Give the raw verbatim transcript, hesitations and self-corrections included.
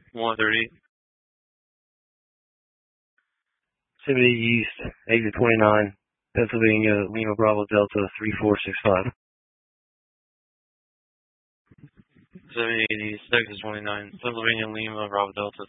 one thirty. seventy East, exit twenty-nine, Pennsylvania, Lima Bravo Delta three four six five. seventy East, exit twenty-nine, Pennsylvania, Lima Bravo Delta